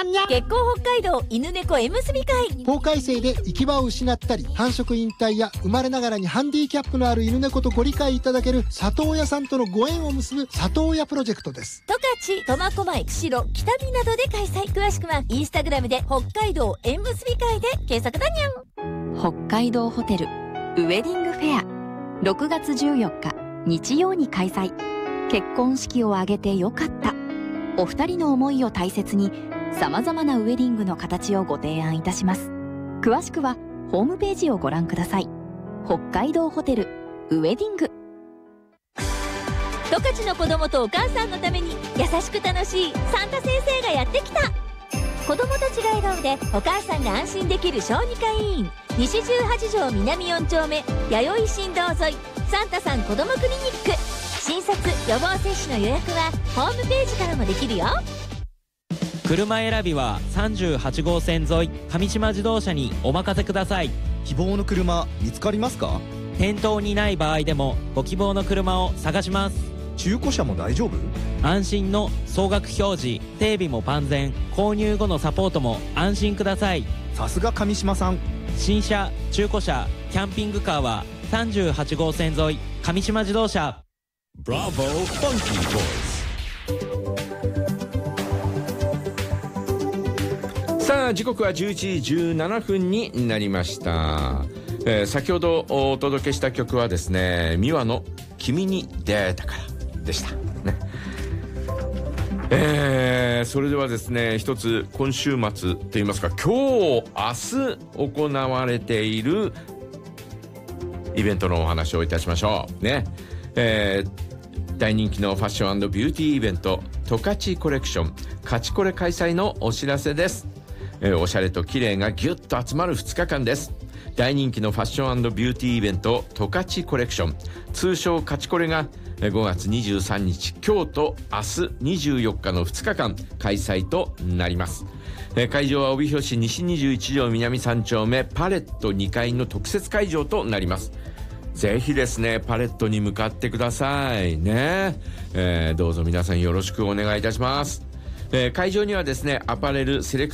なんにゃ。 月光北海道犬猫縁結び会。 法改正で行き場を失ったり繁殖引退や生まれながらにハンディキャップのある犬猫とご理解いただける里親さんとのご縁を結ぶ里親プロジェクトです。 十勝、苫小牧、釧路、北見などで開催。詳しくはインスタグラムで北海道縁結び会で検索だにゃん。 北海道ホテルウェディングフェア、6月14日日曜に開催。結婚式を挙げてよかった。お二人の思いを大切にさまざまなウェディングの形をご提案いたします。詳しくはホームページをご覧ください。北海道ホテルウェディング。 十勝の子供とお母さんのために優しく楽しいサンタ先生がやってきた。子供たちが笑顔でお母さんが安心できる小児科医院、西18条南4丁目弥生新道沿いサンタさん子どもクリニック。診察予防接種の予約はホームページからもできるよ。 車選びは38号線沿い上島自動車にお任せください。 希望の車見つかりますか？ 店頭にない場合でもご希望の車を探します。 中古車も大丈夫？ 安心の総額表示、整備も万全、購入後のサポートも安心ください。 さすが上島さん。 新車、中古車、キャンピングカーは38号線沿い上島自動車。 ブラボーファンキーボイス。さあ時刻は11時17分になりました。先ほどお届けした曲はですね、ミワの君に出会えたからでしたね。それではですね、一つ今週末といいますか、今日明日行われているイベントのお話をいたしましょうね。大人気のファッション&ビューティーイベント十勝コレクションカチコレ開催のお知らせです。おしゃれと綺麗がギュッと集まる2日間です。大人気のファッション&ビューティーイベント十勝コレクション、通称カチコレが5月23日今日と明日24日の2日間開催となります。会場は帯広市西21条南3丁目パレット2階の特設会場となります。ぜひですねパレットに向かってくださいね。どうぞ皆さんよろしくお願いいたします。会場にはですねアパレルセレクト